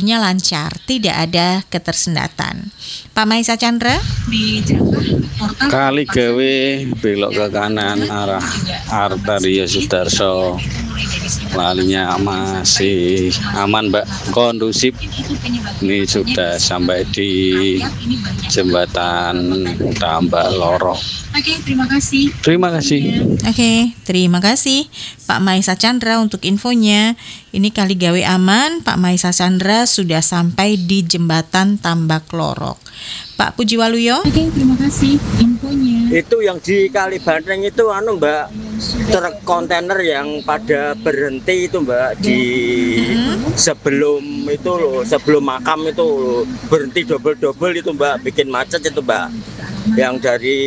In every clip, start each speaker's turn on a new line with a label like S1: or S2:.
S1: jalurnya lancar, tidak ada ketersendatan. Pak Maisa Chandra?
S2: Kali gawe belok ke kanan arah Artaria Sudarso, lalinya masih aman Mbak, kondusif. Ini sudah sampai di jembatan Tambak Loro. Terima kasih.
S1: Terima kasih Pak Maisa Chandra untuk infonya. Ini kali gawe aman, Pak Maisa Chandra sudah sampai di jembatan Tambak Lorok. Pak Pujiwaluyo?
S3: Terima kasih infonya.
S4: Itu yang di Kali Banteng itu Mbak, truk kontainer yang pada berhenti itu Mbak di sebelum itu loh, sebelum makam itu loh, berhenti double itu Mbak, bikin macet itu Mbak. Yang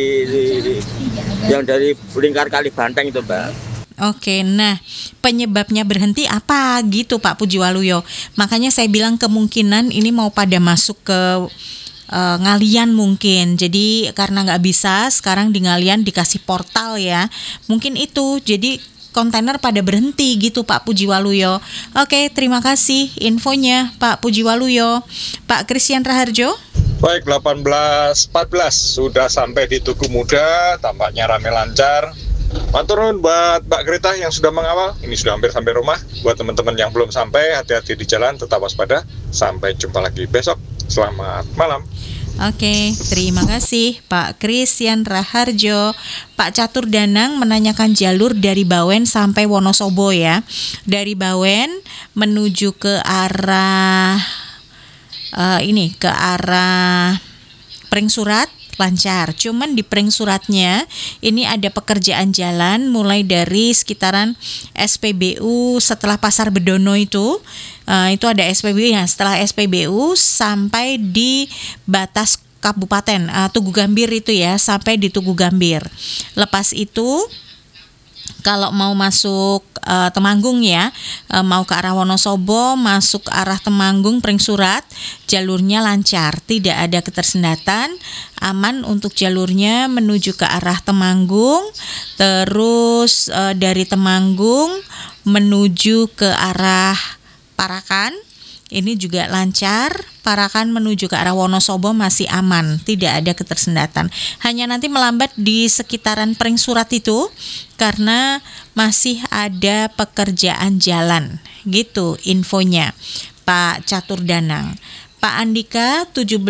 S4: dari lingkar Kali Banteng itu Mbak.
S1: Oke, nah penyebabnya berhenti apa gitu Pak Pujiwaluyo? Makanya saya bilang kemungkinan ini mau pada masuk ke Ngalian mungkin. Jadi karena nggak bisa sekarang di Ngalian dikasih portal ya. Mungkin itu. Jadi kontainer pada berhenti gitu Pak Pujiwaluyo. Oke, terima kasih infonya Pak Pujiwaluyo. Pak Christian Raharjo?
S5: Baik, 18.14 sudah sampai di Tugu Muda, tampaknya ramai lancar. Maturun buat Mbak Greta yang sudah mengawal, ini sudah hampir sampai rumah. Buat teman-teman yang belum sampai, hati-hati di jalan, tetap waspada. Sampai jumpa lagi besok. Selamat malam.
S1: Oke, terima kasih Pak Christian Raharjo. Pak Catur Danang menanyakan jalur dari Bawen sampai Wonosobo ya. Dari Bawen menuju ke arah ke arah Pringsurat lancar. Cuman di Pringsuratnya ini ada pekerjaan jalan mulai dari sekitaran SPBU setelah Pasar Bedono itu ada SPBU ya. Setelah SPBU sampai di batas Kabupaten Tugu Gambir itu ya, sampai di Tugu Gambir. Lepas itu kalau mau masuk Temanggung ya, mau ke arah Wonosobo, masuk ke arah Temanggung, Pringsurat, jalurnya lancar, tidak ada ketersendatan, aman untuk jalurnya menuju ke arah Temanggung, terus dari Temanggung menuju ke arah Parakan, ini juga lancar. Parakan menuju ke arah Wonosobo masih aman, tidak ada ketersendatan. Hanya nanti melambat di sekitaran Pringsurat itu karena masih ada pekerjaan jalan. Gitu infonya Pak Catur Danang. Pak Andika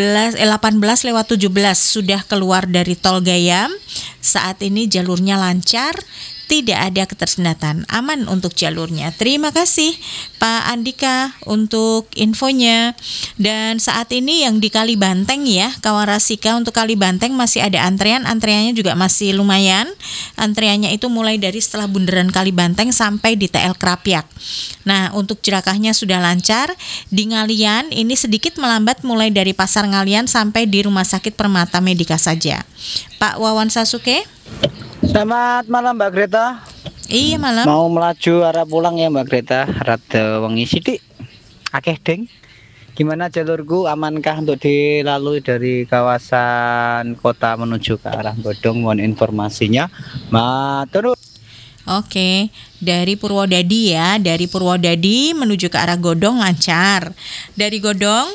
S1: 18:17 sudah keluar dari Tol Gayam. Saat ini jalurnya lancar, tidak ada ketersendatan, aman untuk jalurnya. Terima kasih Pak Andika untuk infonya. Dan saat ini yang di Kali Banteng ya, kawan Rasika, untuk Kali Banteng masih ada antriannya juga masih lumayan. Antriannya itu mulai dari setelah bundaran Kali Banteng sampai di TL Krapyak. Nah, untuk jerakahnya sudah lancar. Di Ngalian ini sedikit melambat mulai dari Pasar Ngalian sampai di Rumah Sakit Permata Medika saja. Pak Wawan Sasuke?
S6: Selamat malam Mbak Greta.
S1: Iya malam.
S6: Mau melaju arah pulang ya Mbak Greta. Rada wengi sithik. Akeh ding. Gimana jalurku, amankah untuk dilalui dari kawasan kota menuju ke arah Godong? Mohon informasinya. Matur.
S1: Oke, dari Purwodadi ya. Dari Purwodadi menuju ke arah Godong lancar. Dari Godong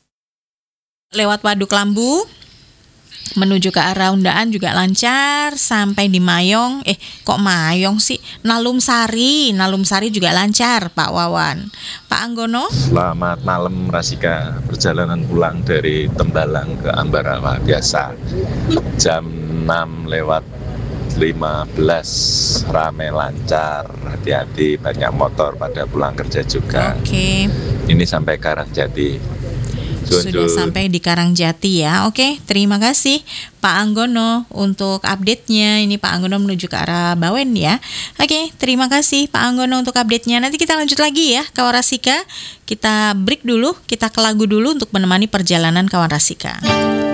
S1: lewat Waduk Lambu menuju ke arah Undaan juga lancar sampai di Mayong. Kok Mayong sih? Nalum Sari juga lancar Pak Wawan. Pak Anggono?
S7: Selamat malam Rasika. Perjalanan pulang dari Tembalang ke Ambarawa biasa. Jam 6:15 rame lancar. Hati-hati, banyak motor pada pulang kerja juga.
S1: Oke.
S7: Ini sampai Karangjati.
S1: Sudah sampai di Karangjati ya. Oke, terima kasih Pak Anggono untuk update-nya. Ini Pak Anggono menuju ke arah Bawen ya. Oke, terima kasih Pak Anggono untuk update-nya. Nanti kita lanjut lagi ya kawan Rasika. Kita break dulu, kita ke lagu dulu untuk menemani perjalanan kawan Rasika.